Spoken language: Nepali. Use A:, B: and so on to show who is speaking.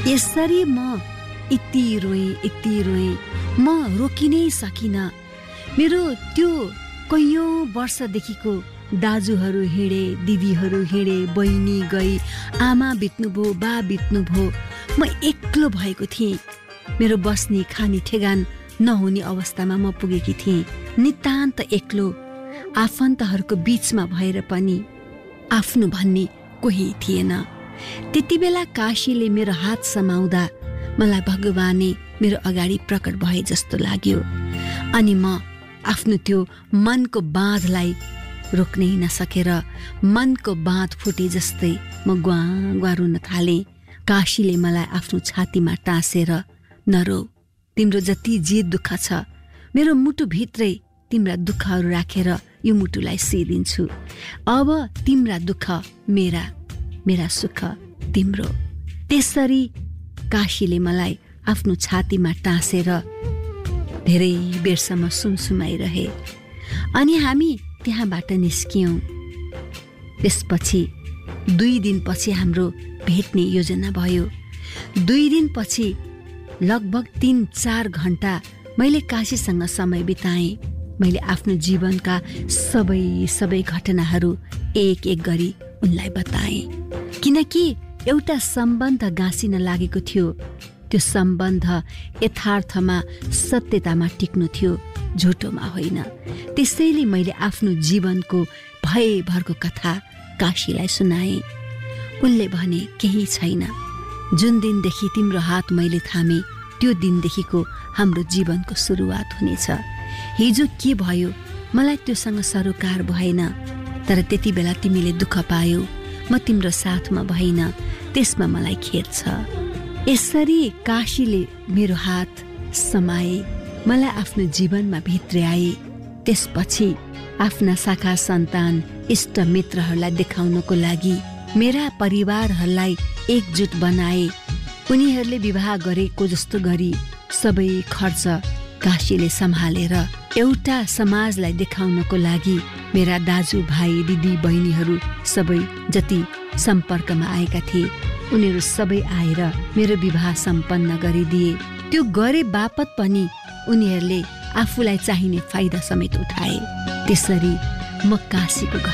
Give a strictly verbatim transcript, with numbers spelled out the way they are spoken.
A: यसरी म यति रोएँ यति रोएँ म रोकिनै सकिनँ। मेरो त्यो कैयौँ वर्षदेखिको दाजुहरू हिँडे, दिदीहरू हिँडे, बहिनी गई, आमा बित्नुभयो, बा बित्नुभयो, म एक्लो भएको थिएँ। मेरो बस्ने खाने ठेगान नहुने अवस्थामा म पुगेकी थिएँ। नितान्त एक्लो, आफन्तहरूको बीचमा भएर पनि आफ्नो भन्ने कोही थिएन। त्यति बेला काशीले मेरो हात समाउँदा मलाई भगवाने मेरो अगाडि प्रकट भए जस्तो लाग्यो। अनि म आफ्नो त्यो मनको बाँधलाई रोक्नै नसकेर मनको बाँध फुटे जस्तै म ग्वा ग्वा रुन थालेँ। काशीले मलाई आफ्नो छातीमा टाँसेर, नरो, तिम्रो जति जे दुःख छ मेरो मुटुभित्रै तिम्रा दुःखहरू राखेर यो मुटुलाई सिदिन्छु। अब तिम्रा दुःख मेरा, मेरा सुख तिम्रो। त्यसरी काशीले मलाई आफ्नो छातीमा टाँसेर धेरै बेरसम्म सुमसुमाइरहे। अनि हामी त्यहाँबाट निस्कियौँ। त्यसपछि दुई दिनपछि हाम्रो भेट्ने योजना भयो। दुई दिनपछि लगभग तीन चार घण्टा मैले काशीसँग समय बिताएँ। मैले आफ्नो जीवनका सबै सबै घटनाहरू एक एक गरी उनलाई बताएँ। किनकि एउटा सम्बन्ध गाँसिन लागेको थियो। त्यो सम्बन्ध यथार्थमा, सत्यतामा टिक्नु थियो, झुटोमा होइन। त्यसैले मैले आफ्नो जीवनको भयभरको कथा काशीलाई सुनाएँ। उनले भने, केही छैन। जुन दिनदेखि तिम्रो हात मैले थामेँ त्यो दिनदेखिको हाम्रो जीवनको सुरुवात हुनेछ। हिजो के भयो मलाई त्योसँग सरोकार भएन, तर त्यति बेला तिमीले दुःख पायौ, म तिम्रो साथमा भइन, त्यसमा मलाई खेद छ। यसरी काशीले मेरो हात समाए, मलाई आफ्नो जीवनमा भित्र्याए। त्यसपछि आफ्ना शाखा सन्तान, इष्ट मित्रहरूलाई देखाउनको लागि मेरा परिवारहरूलाई एकजुट बनाए। उनीहरूले विवाह गरेको जस्तो गरी सबै खर्च काशीले सम्हालेर एउटा समाजलाई देखाउनको लागि मेरा दाजु भाइ, दिदी बहिनीहरू सबै जति सम्पर्कमा आएका थिए उनीहरू सबै आएर मेरो विवाह सम्पन्न गरिदिए। त्यो गरे बापत पनि उनीहरूले आफूलाई चाहिने फाइदा समेत उठाए। त्यसरी म काशीको